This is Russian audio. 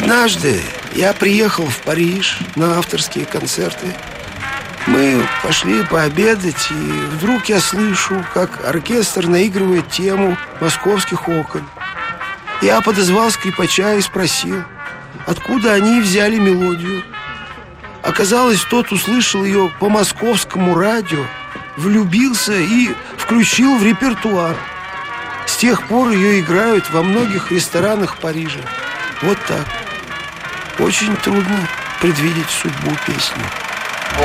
Однажды я приехал в Париж на авторские концерты. Мы пошли пообедать, и вдруг я слышу, как оркестр наигрывает тему «Московских окон». Я подозвал скрипача и спросил, откуда они взяли мелодию. Оказалось, тот услышал ее по московскому радио, влюбился и включил в репертуар. С тех пор ее играют во многих ресторанах Парижа. Вот так. Очень трудно предвидеть судьбу песни.